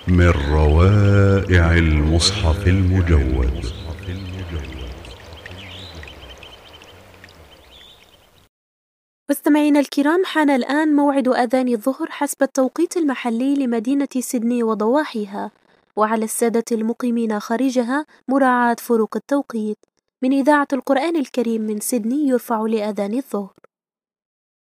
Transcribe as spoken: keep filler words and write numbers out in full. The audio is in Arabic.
من روائع المصحف المجود. مستمعينا الكرام، حان الآن موعد أذان الظهر حسب التوقيت المحلي لمدينة سيدني وضواحيها، وعلى السادة المقيمين خارجها مراعاة فروق التوقيت. من إذاعة القرآن الكريم من سيدني يرفع لأذان الظهر.